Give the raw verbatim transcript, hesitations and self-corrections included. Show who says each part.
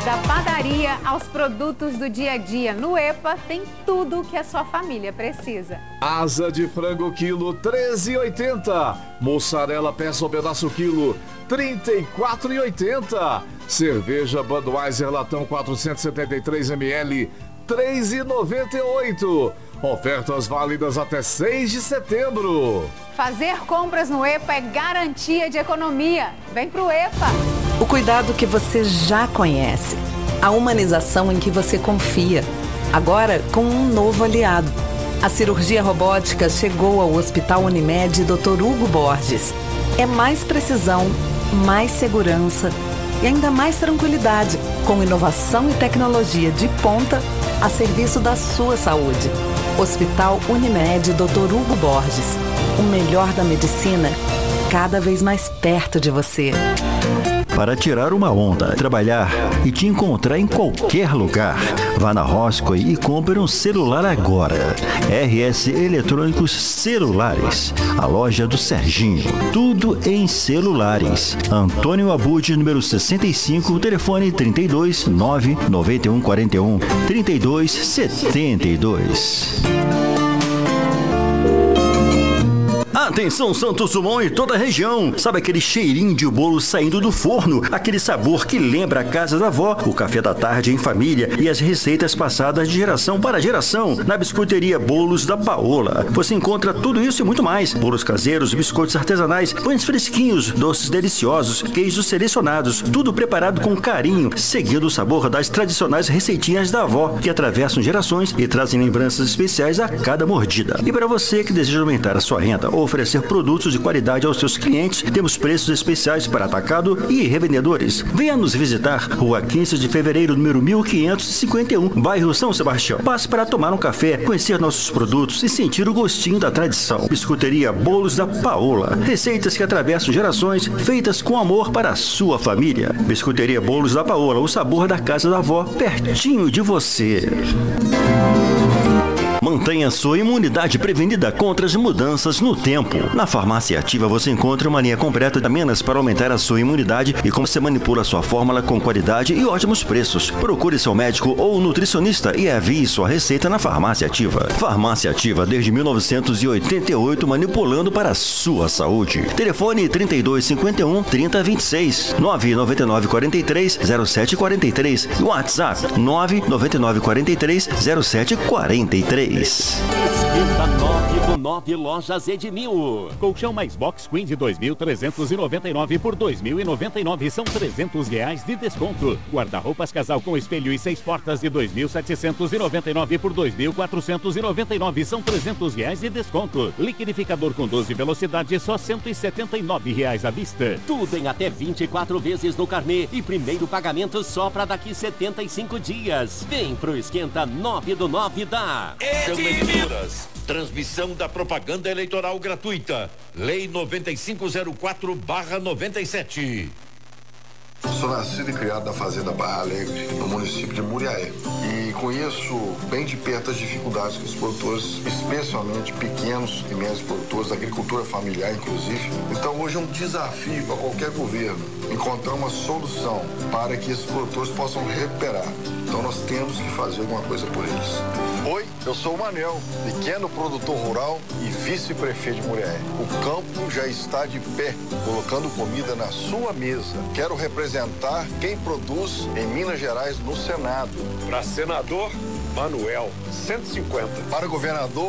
Speaker 1: Da padaria aos produtos do dia a dia, no EPA tem tudo o que a sua família precisa.
Speaker 2: Asa de frango quilo treze e oitenta. Mussarela peça ou pedaço quilo trinta e quatro e oitenta. Cerveja Budweiser latão quatrocentos e setenta e três mililitros três e noventa e oito. Ofertas válidas até seis de setembro.
Speaker 1: Fazer compras no EPA é garantia de economia. Vem pro EPA.
Speaker 3: O cuidado que você já conhece. A humanização em que você confia. Agora com um novo aliado. A cirurgia robótica chegou ao Hospital Unimed doutor Hugo Borges. É mais precisão, mais segurança e ainda mais tranquilidade, com inovação e tecnologia de ponta a serviço da sua saúde. Hospital Unimed doutor Hugo Borges. O melhor da medicina, cada vez mais perto de você.
Speaker 4: Para tirar uma onda, trabalhar e te encontrar em qualquer lugar. Vá na Roscoe e compre um celular agora. R S Eletrônicos Celulares, a loja do Serginho. Tudo em celulares. Antônio Abud, número sessenta e cinco, telefone trinta e dois, nove nove um quatro um, trinta e dois setenta e dois. Atenção Santos Dumont e toda a região. Sabe aquele cheirinho de bolo saindo do forno? Aquele sabor que lembra a casa da avó, o café da tarde em família e as receitas passadas de geração para geração. Na biscoiteria Bolos da Paola. Você encontra tudo isso e muito mais. Bolos caseiros, biscoitos artesanais, pães fresquinhos, doces deliciosos, queijos selecionados. Tudo preparado com carinho, seguindo o sabor das tradicionais receitinhas da avó, que atravessam gerações e trazem lembranças especiais a cada mordida. E para você que deseja aumentar a sua renda ou oferecer produtos de qualidade aos seus clientes, temos preços especiais para atacado e revendedores. Venha nos visitar, Rua quinze de Fevereiro, número mil quinhentos e cinquenta e um, bairro São Sebastião. Passe para tomar um café, conhecer nossos produtos e sentir o gostinho da tradição. Biscoiteria Bolos da Paola. Receitas que atravessam gerações, feitas com amor para a sua família. Biscoiteria Bolos da Paola, o sabor da casa da avó, pertinho de você. Mantenha sua imunidade prevenida contra as mudanças no tempo. Na Farmácia Ativa você encontra uma linha completa de amêndoas para aumentar a sua imunidade e como você manipula sua fórmula com qualidade e ótimos preços. Procure seu médico ou nutricionista e envie sua receita na Farmácia Ativa. Farmácia Ativa desde mil novecentos e oitenta e oito, manipulando para a sua saúde. Telefone trinta e dois cinquenta e um, trinta vinte e seis, nove nove nove quatro três, zero sete quatro três e WhatsApp nove nove nove quatro três, zero sete quatro três.
Speaker 5: Esquenta nove do nove Lojas Edmil. Colchão mais box queen de dois mil trezentos e noventa e nove por dois mil e noventa e nove são trezentos reais de desconto. Guarda-roupas casal com espelho e seis portas de dois mil setecentos e noventa e nove por dois mil quatrocentos e noventa e nove são trezentos reais de desconto. Liquidificador com doze velocidades só cento e setenta e nove reais à vista. Tudo em até vinte e quatro vezes no carnê e primeiro pagamento só para daqui setenta e cinco dias. Vem pro Esquenta nove do nove da
Speaker 6: Emissoras. Transmissão da propaganda eleitoral gratuita. Lei noventa e cinco zero quatro barra noventa e sete.
Speaker 7: Sou nascido e criado na fazenda Barra Alegre, no município de Muriaé. E conheço bem de perto as dificuldades que os produtores, especialmente pequenos e médios produtores, da agricultura familiar inclusive. Então hoje é um desafio para qualquer governo encontrar uma solução para que esses produtores possam recuperar. Então nós temos que fazer alguma coisa por eles. Oi, eu sou o Manel, pequeno produtor rural e vice-prefeito de Muriaé. O campo já está de pé, colocando comida na sua mesa. Quero representar quem produz em Minas Gerais no Senado.
Speaker 6: Para senador, Manuel, cento e cinquenta.
Speaker 7: Para governador,